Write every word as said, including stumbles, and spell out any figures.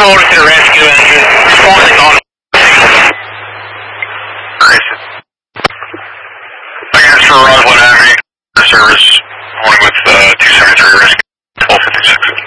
order to the rescue engine. Responding on. Against for Roslyn Avenue service. Morning with uh, two seventy-three rescue. twelve fifty-six.